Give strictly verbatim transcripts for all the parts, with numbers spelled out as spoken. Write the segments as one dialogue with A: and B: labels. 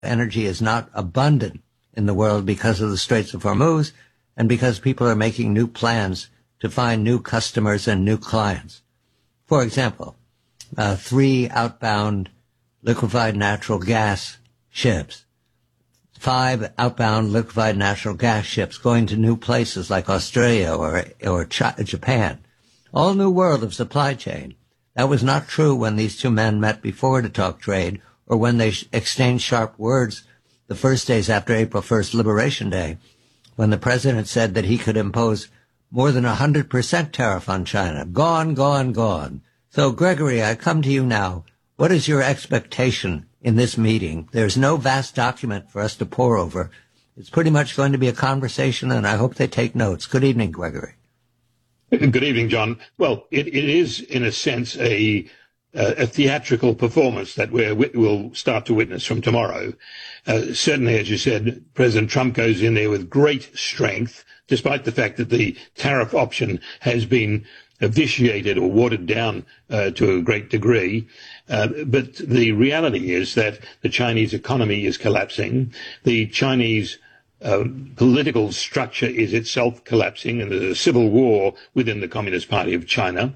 A: energy is not abundant in the world because of the Straits of Hormuz and because people are making new plans to find new customers and new clients. For example, uh, three outbound liquefied natural gas ships, five outbound liquefied natural gas ships going to new places like Australia or, or Ch- Japan. All new world of supply chain. That was not true when these two men met before to talk trade or when they sh- exchanged sharp words the first days after April first, Liberation Day, when the president said that he could impose more than a one hundred percent tariff on China. Gone, gone, gone. So, Gregory, I come to you now. What is your expectation in this meeting? There's no vast document for us to pore over. It's pretty much going to be a conversation, and I hope they take notes. Good evening, Gregory.
B: Good evening, John. Well, it, it is, in a sense, a, a theatrical performance that we're, we'll start to witness from tomorrow. Uh, certainly, as you said, President Trump goes in there with great strength, despite the fact that the tariff option has been vitiated or watered down uh, to a great degree. Uh, but the reality is that the Chinese economy is collapsing. The Chinese uh, political structure is itself collapsing, and there's a civil war within the Communist Party of China.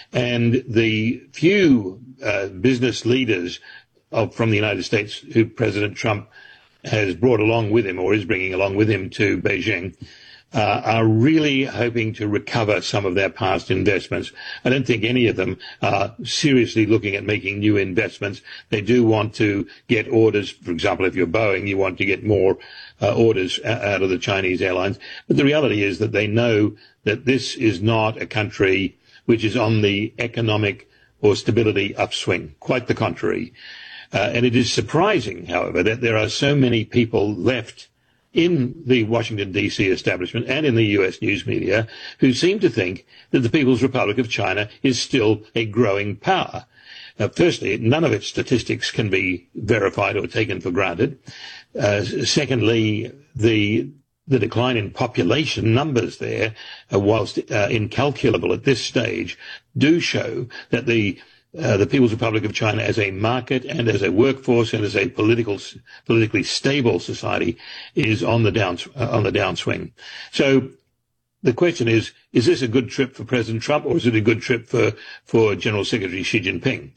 B: And the few uh, business leaders of, from the United States who President Trump has brought along with him or is bringing along with him to Beijing Uh, are really hoping to recover some of their past investments. I don't think any of them are seriously looking at making new investments. They do want to get orders. For example, if you're Boeing, you want to get more uh, orders out of the Chinese airlines. But the reality is that they know that this is not a country which is on the economic or stability upswing. Quite the contrary. Uh, and it is surprising, however, that there are so many people left in the Washington, D C establishment and in the U S news media who seem to think that the People's Republic of China is still a growing power. Uh, firstly, none of its statistics can be verified or taken for granted. Uh, secondly, the the decline in population numbers there, uh, whilst uh, incalculable at this stage, do show that the Uh, the People's Republic of China as a market and as a workforce and as a political, politically stable society is on the down, uh, on the downswing. So the question is, is this a good trip for President Trump or is it a good trip for, for General Secretary Xi Jinping?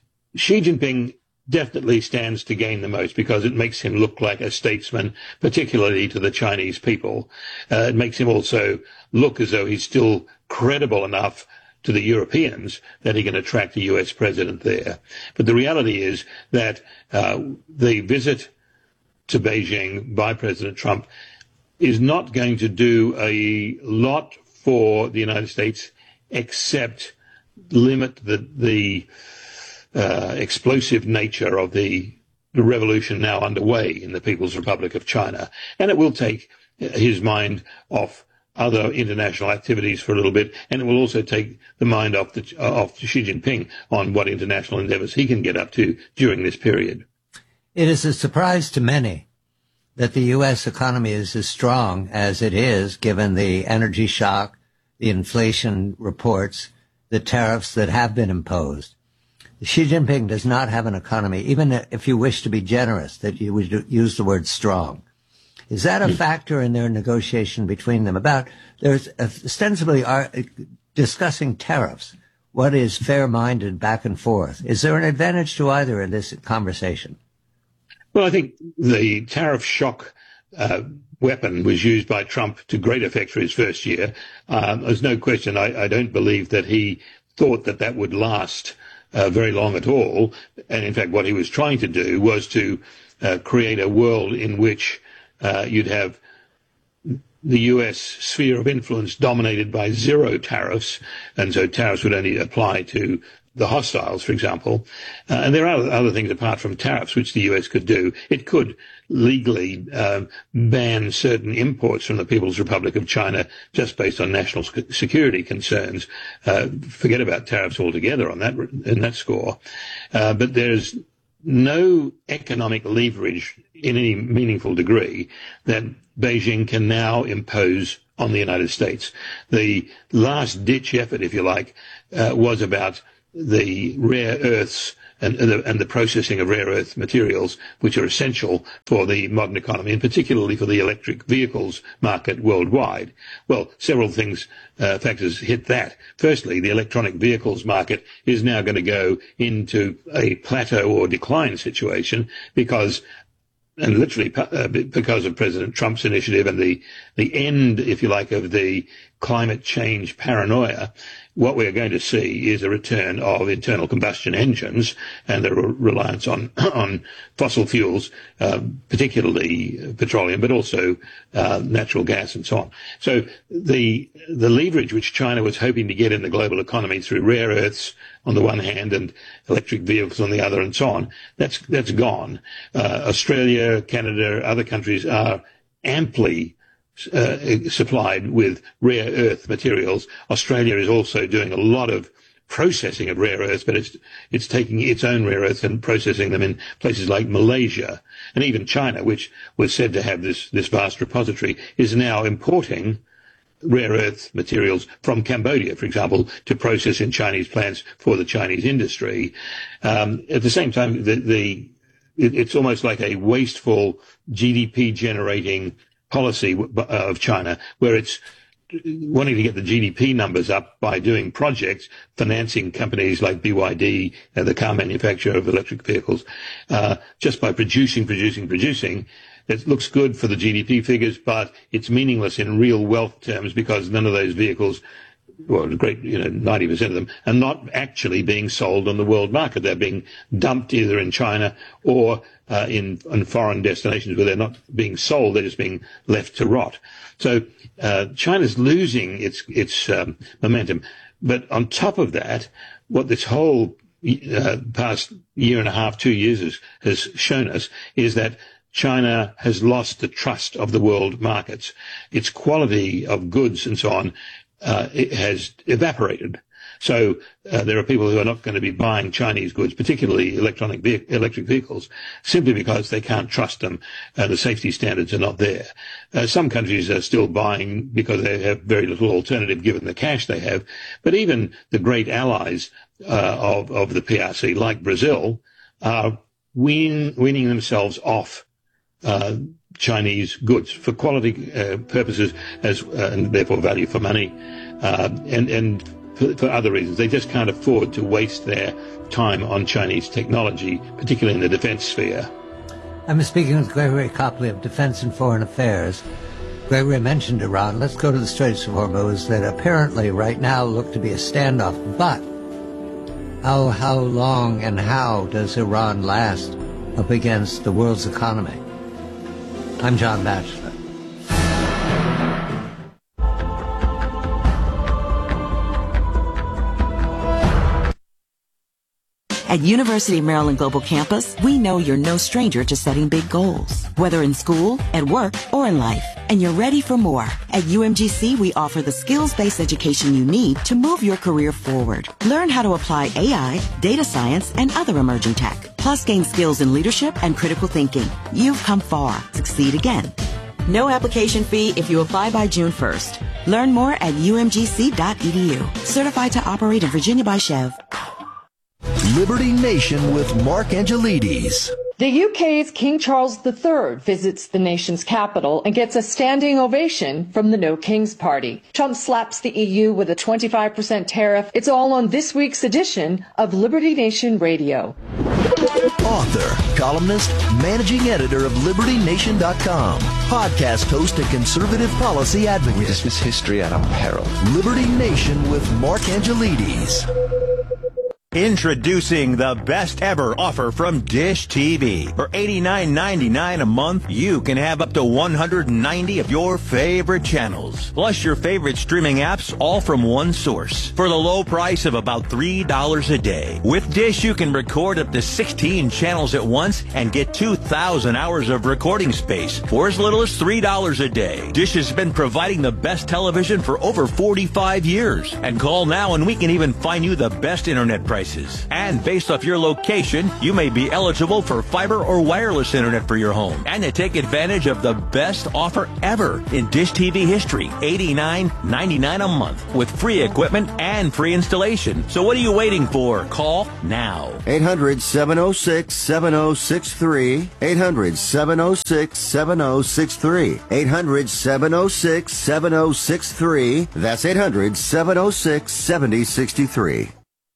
B: Xi Jinping definitely stands to gain the most because it makes him look like a statesman, particularly to the Chinese people. Uh, it makes him also look as though he's still credible enough to the Europeans that he can attract a U S president there. But the reality is that uh, the visit to Beijing by President Trump is not going to do a lot for the United States except limit the, the uh, explosive nature of the, the revolution now underway in the People's Republic of China. And it will take his mind off other international activities for a little bit, and it will also take the mind off, the, uh, off Xi Jinping on what international endeavors he can get up to during this period.
A: It is a surprise to many that the U S economy is as strong as it is, given the energy shock, the inflation reports, the tariffs that have been imposed. Xi Jinping does not have an economy, even if you wish to be generous, that you would use the word strong. Is that a factor in their negotiation between them? About there's ostensibly are discussing tariffs. What is fair-minded back and forth? Is there an advantage to either in this conversation?
B: Well, I think the tariff shock uh, weapon was used by Trump to great effect for his first year. Um, there's no question. I, I don't believe that he thought that that would last uh, very long at all. And in fact, what he was trying to do was to uh, create a world in which Uh, you'd have the U S sphere of influence dominated by zero tariffs, and so tariffs would only apply to the hostiles, for example. Uh, and there are other things apart from tariffs which the U S could do. It could legally uh, ban certain imports from the People's Republic of China just based on national security concerns. Uh, forget about tariffs altogether on that, in that score. Uh, but there's no economic leverage in any meaningful degree that Beijing can now impose on the United States. The last ditch effort, if you like, uh, was about the rare earths and, and, the, and the processing of rare earth materials, which are essential for the modern economy, and particularly for the electric vehicles market worldwide. Well, several things, uh, factors hit that. Firstly, the electronic vehicles market is now going to go into a plateau or decline situation because and literally uh, because of President Trump's initiative and the, the end, if you like, of the climate change paranoia, what we're going to see is a return of internal combustion engines and the re- reliance on on fossil fuels, uh, particularly petroleum, but also uh, natural gas and so on. So the the leverage which China was hoping to get in the global economy through rare earths on the one hand and electric vehicles on the other and so on, that's that's gone. Uh, Australia, Canada, other countries are amply Uh, supplied with rare earth materials. Australia is also doing a lot of processing of rare earths, but it's it's taking its own rare earths and processing them in places like Malaysia. And even China, which was said to have this, this vast repository, is now importing rare earth materials from Cambodia, for example, to process in Chinese plants for the Chinese industry. Um, at the same time, the, the it, it's almost like a wasteful G D P generating policy of China, where it's wanting to get the G D P numbers up by doing projects, financing companies like B Y D, uh, the car manufacturer of electric vehicles, uh, just by producing, producing, producing. It looks good for the G D P figures, but it's meaningless in real wealth terms because none of those vehicles, well, a great, you know, ninety percent of them are not actually being sold on the world market. They're being dumped either in China or uh, in, in foreign destinations where they're not being sold. They're just being left to rot. So uh, China's losing its its um, momentum. But on top of that, what this whole uh, past year and a half, two years has, has shown us is that China has lost the trust of the world markets. Its quality of goods and so on Uh, it has evaporated. So uh, there are people who are not going to be buying Chinese goods, particularly electronic ve- electric vehicles, simply because they can't trust them. Uh, the safety standards are not there. Uh, some countries are still buying because they have very little alternative given the cash they have. But even the great allies uh, of, of the P R C, like Brazil, are win- weaning themselves off uh, Chinese goods for quality uh, purposes as uh, and therefore value for money uh, and and for, for other reasons. They just can't afford to waste their time on Chinese technology, particularly in the defense sphere.
A: I'm speaking with Gregory Copley of Defense and Foreign Affairs. Gregory mentioned Iran. Let's go to the Straits of Hormuz that apparently right now look to be a standoff. But how how long and how does Iran last up against the world's economy? I'm John Batchelor.
C: At University of Maryland Global Campus, we know you're no stranger to setting big goals, whether in school, at work, or in life. And you're ready for more. At U M G C, we offer the skills-based education you need to move your career forward. Learn how to apply A I, data science, and other emerging tech. Plus, gain skills in leadership and critical thinking. You've come far. Succeed again. No application fee if you apply by June first. Learn more at U M G C dot E D U. Certified to operate in Virginia by Chev.
D: Liberty Nation with Mark Angelides.
E: The U K's King Charles the Third visits the nation's capital and gets a standing ovation from the No Kings Party. Trump slaps the E U with a twenty-five percent tariff. It's all on this week's edition of Liberty Nation Radio.
D: Author, columnist, managing editor of Liberty Nation dot com, podcast host and conservative policy advocate.
F: We dismiss history at our peril.
D: Liberty Nation with Mark Angelides.
G: Introducing the best ever offer from Dish T V. For eighty-nine ninety-nine a month, you can have up to one hundred ninety of your favorite channels, plus your favorite streaming apps, all from one source, for the low price of about three dollars a day. With Dish, you can record up to sixteen channels at once and get two thousand hours of recording space for as little as three dollars a day. Dish has been providing the best television for over forty-five years. And call now and we can even find you the best internet price devices. And based off your location, you may be eligible for fiber or wireless internet for your home. And to take advantage of the best offer ever in Dish T V history, eighty-nine ninety-nine a month with free equipment and free installation. So what are you waiting for? Call now.
H: eight hundred, seven oh six, seven oh six three. eight hundred, seven oh six, seven oh six three. eight hundred, seven oh six, seven oh six three. That's eight hundred, seven oh six, seven oh six three.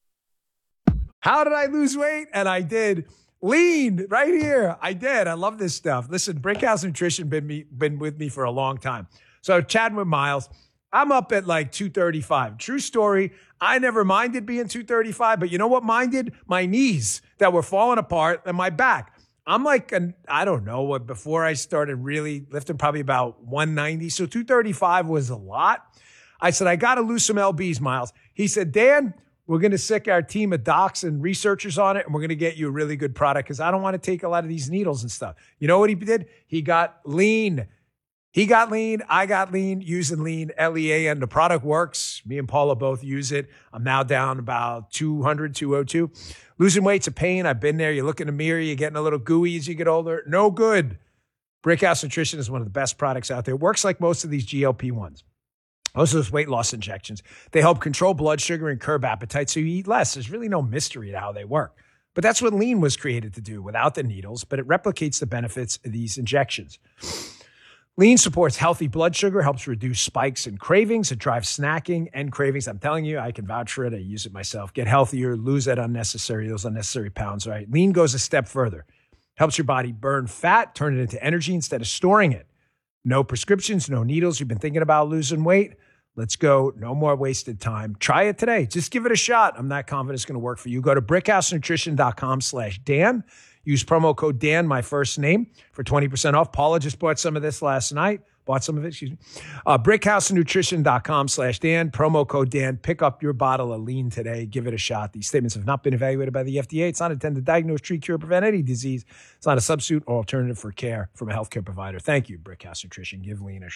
I: How did I lose weight? And I did. Lean right here. I did. I love this stuff. Listen, Brickhouse Nutrition been me been with me for a long time. So chatting with Miles, I'm up at like two thirty-five. True story. I never minded being two thirty-five, but you know what minded? My knees that were falling apart and my back. I'm like, an, I don't know what, before I started really lifting, probably about one ninety. So two thirty-five was a lot. I said, I got to lose some L Bs, Miles. He said, Dan, we're going to sick our team of docs and researchers on it, and we're going to get you a really good product because I don't want to take a lot of these needles and stuff. You know what he did? He got lean. He got lean. I got lean using lean, L E A N. The product works. Me and Paula both use it. I'm now down about two hundred, two oh two. Losing weight's a pain. I've been there. You look in the mirror. You're getting a little gooey as you get older. No good. Brickhouse Nutrition is one of the best products out there. It works like most of these G L P ones. Most of those weight loss injections, they help control blood sugar and curb appetite so you eat less. There's really no mystery to how they work. But that's what lean was created to do without the needles, but it replicates the benefits of these injections. Lean supports healthy blood sugar, helps reduce spikes and cravings. It drives snacking and cravings. I'm telling you, I can vouch for it. I use it myself. Get healthier, lose that unnecessary, those unnecessary pounds, right? Lean goes a step further. Helps your body burn fat, turn it into energy instead of storing it. No prescriptions, no needles. You've been thinking about losing weight? Let's go. No more wasted time. Try it today. Just give it a shot. I'm not confident it's going to work for you. Go to brickhousenutrition.com slash Dan. Use promo code Dan, my first name, for twenty percent off. Paula just bought some of this last night. Bought some of it, excuse me. Uh, brickhousenutrition.com slash Dan. Promo code Dan. Pick up your bottle of lean today. Give it a shot. These statements have not been evaluated by the F D A. It's not intended to diagnose, treat, cure, prevent any disease. It's not a substitute or alternative for care from a healthcare provider. Thank you, Brickhouse Nutrition. Give lean a shot.